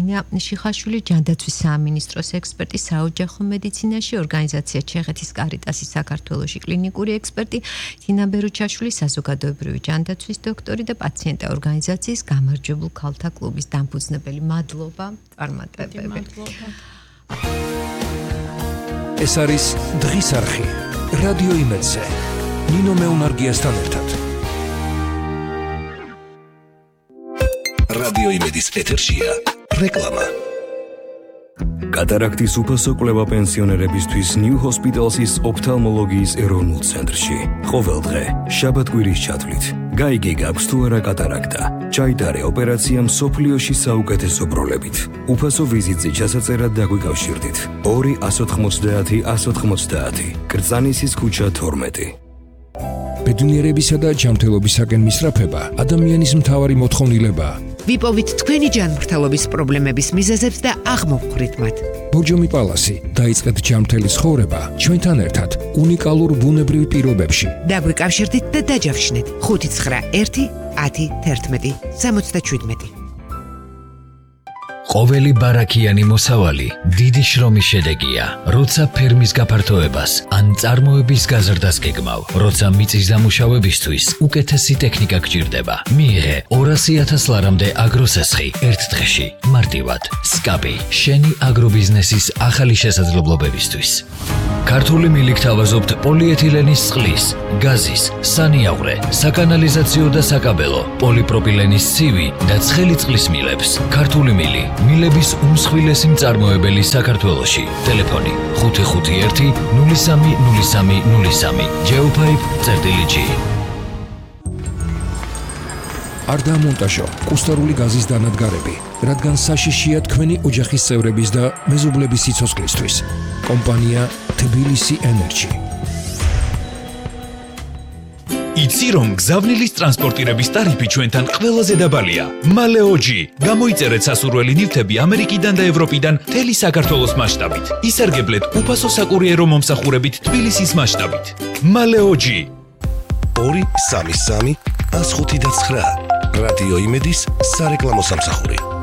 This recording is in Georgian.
ნინა შიხაშვილი, ჯანდაცვის სამინისტროს ექსპერტი საოჯახო მედიცინაში, ორგანიზაცია ჩეხეთის კარიტასის საქართველოში კლინიკური ექსპერტი, თინა ბერუჩაშვილი, საზოგადოებრივი ჯანდაცვის დოქტორი და პაციენტთა ორგანიზაციის გამარჯვებულ ქალთა კლუბის დამფუძნებელი. მადლობა, წარმატებები. ეს არის დღის არხი რადიო იმედზე. ნინო მეუნარგიასთან ერთად. რადიო იმედის ეთერშია რეკლამა. კატარაქტის უფასო კვლევა პენსიონერებისთვის New Hospital's ოფთალმოლოგიის ეროვნულ ცენტრში. ყოველ დღე, შაბათ-კვირის ჩათვლით. გაიგე გაქვს თუ არა კატარაქტა. ჩაიტარე ოპერაცია მსოფლიოში საუკეთესო ბროლებით. უფასო ვიზიტზე ჩასაწერად დაგვიკავშირდით. 2-190-190. კრწანისის ქუჩა 12. ბედნიერებისა და ჯანმრთელობისაკენ მისწრაფება ადამიანის მთავარი მოთხოვნილებაა. ვიპოვით თქვენი ჯანმრთელობის პრობლემების მიზეზებს და აღმოვხვრით მათ. ბორჯომი პალასი, დაიწყეთ ჯანმრთელი ცხოვრება ჩვენთან ერთად უნიკალურ ბუნებრივ პირობებში. დაგვიკავშირდით და დაჯავშნეთ 591 10 11 77. ყოველი ბარაქიანი მოსავალი დიდი შრომის შედეგია, როცა ფერმის გაფართოებას ან წარმოების გაზრდას გეგმავ, როცა მიწის დამუშავებისთვის უკეთესი ტექნიკა გჭირდება. მიიღე 200,000 ლარამდე აგროსესხი ერთ დღეში, მარტივად. სკაპი, შენი აგრობიზნესის ახალი შესაძლებლობებისთვის. ქართული მილი გთავაზობთ პოლიეთილენის წყლის, გაზის, სანიაღვრე, საკანალიზაციო და საკაბელო, პოლიპროპილენის ცივი და ცხელი წყლის მილებს. ქართული მილი, მილების უმსხვილესი მწარმოებელი საქართველოში. ტელეფონი 551 030303 Geopipe.gr. არ დამონტაჟო კუსტარული გაზის დანადგარები, რადგან საშიშია თქვენი ოჯახის წევრების და მეზობლების სიცოცხლისთვის. კომპანია Tbilisi Energy. იცი რომ გზავნილის ტრანსპორტირების ტარიფი ჩვენთან ყველაზე დაბალია. მალეოჯი. გამოიწერეთ სასურველი ნივთები ამერიკიდან და ევროპიდან მთელი საქართველოს მასშტაბით. ისარგებლეთ უფასო საკურიერო მომსახურებით თბილისის მასშტაბით. მალეოჯი. 233 159 რადიო იმედის სარეკლამო სამსახური.